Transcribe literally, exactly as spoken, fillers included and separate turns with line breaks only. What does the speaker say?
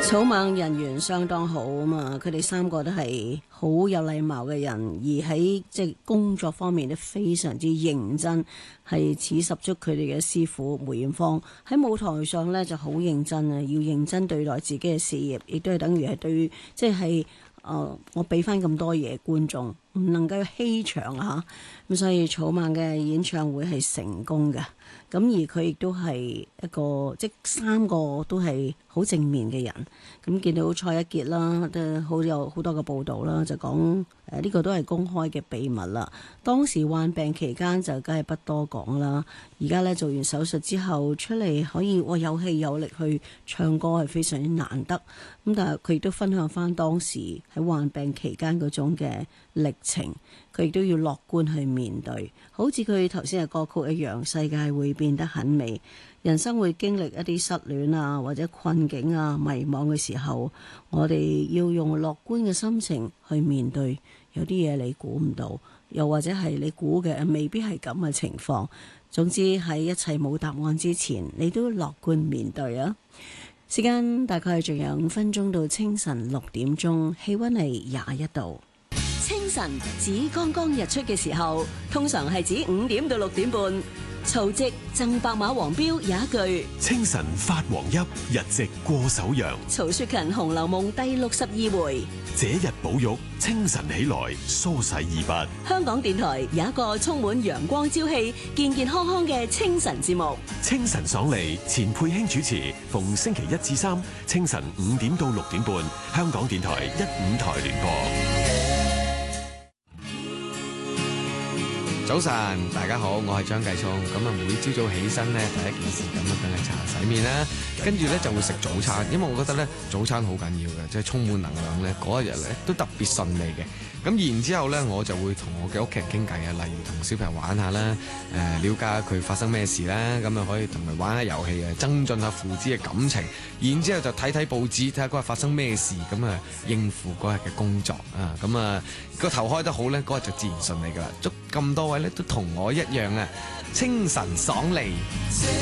草蜢人緣相當好啊嘛，佢哋三個都係好有禮貌嘅人，而喺即係工作方面都非常之認真，係似十足佢哋嘅師傅梅艷芳喺舞台上呢就好認真啊，要認真對待自己嘅事業，亦都係等於係對即係誒我俾翻咁多嘢觀眾，唔能夠欺場啊，咁所以草蜢嘅演唱會係成功嘅。咁而佢亦都係一個，即三個都係好正面嘅人。咁見到蔡一傑啦，都好有好多嘅報導啦，就講誒呢個都係公開嘅秘密啦。當時患病期間就梗係不多講啦。而家咧做完手術之後出嚟可以哇有氣有力去唱歌係非常之難得。咁但係佢亦都分享翻當時喺患病期間嗰種嘅歷程，佢亦都要樂觀去面對。好似佢頭先嘅歌曲一樣，世界會變得很美，人生會經歷一啲失戀啊或者困境啊迷茫嘅時候，我哋要用樂觀嘅心情去面對。有啲嘢你估唔到，又或者係你估嘅未必係咁嘅情況。總之喺一切冇答案之前，你都樂觀面對啊！時間大概仲有五分鐘到清晨六點鐘，氣溫係廿一度。清晨指剛剛日出嘅時候，通常係指五點到六點半。曹植贈白馬王標有一句：
清晨發黃邑，日夕過首陽。
曹雪芹《紅樓夢》第六十二回：
這日寶玉清晨起來，梳洗二筆。
香港電台有一個充滿陽光朝氣、健健康康嘅清晨節目。
清晨爽利，錢佩卿主持，逢星期一至三清晨五點到六點半，香港電台一五台聯播。
早晨，大家好，我係張繼聰。咁啊，每朝早起身咧，第一件事咁啊，梗係刷牙洗面啦，跟住咧就會食早餐，因為我覺得咧早餐好緊要嘅，即係充滿能量咧，嗰一日咧都特別順利嘅。咁然之後咧，我就會同我嘅屋企人傾偈啊，例如同小朋友玩下啦，誒了解下佢發生咩事啦，咁啊可以同佢玩下遊戲啊，增進下父子嘅感情。然之後就睇睇報紙，睇下嗰日發生咩事，咁啊應付嗰日嘅工作啊，咁啊個頭開得好咧，嗰日就自然順利噶啦。祝咁多位咧都同我一樣啊，清晨爽利。